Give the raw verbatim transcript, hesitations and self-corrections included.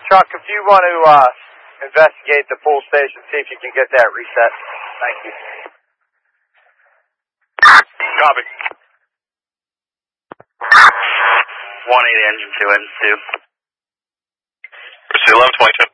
Truck, if you want to uh, investigate the pull station, see if you can get that reset. Thank you. Copy. one eight engine two, engine two. Pursuit eleven twenty-two.